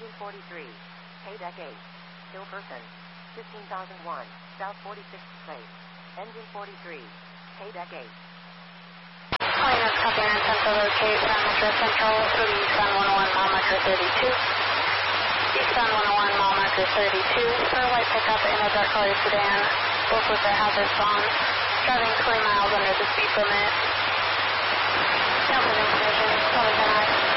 Engine 43. Pay deck 8. Still person. 15,001. South 46th place. Engine 43. Pay deck 8. Minus copy and central locate San Metro Central to the Sun 101 mile marker 32. Eastbound 101 mile marker 32 for a white pickup in a dark colored sedan, both with their hazards on, driving 20 miles under the speed limit. Delta information, 710.